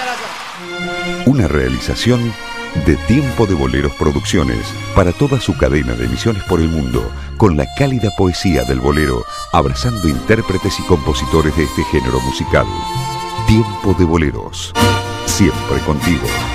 Una realización de Tiempo de Boleros Producciones para toda su cadena de emisiones por el mundo, con la cálida poesía del bolero, abrazando intérpretes y compositores de este género musical. Tiempo de Boleros, siempre contigo.